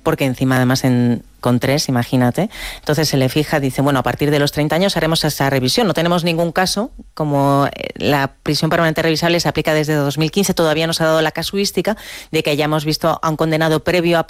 porque encima además con 3, imagínate. Entonces se le fija, dice, bueno, a partir de los 30 años haremos esa revisión. No tenemos ningún caso, como la prisión permanente revisable se aplica desde 2015, todavía no se ha dado la casuística de que hayamos visto a un condenado previo a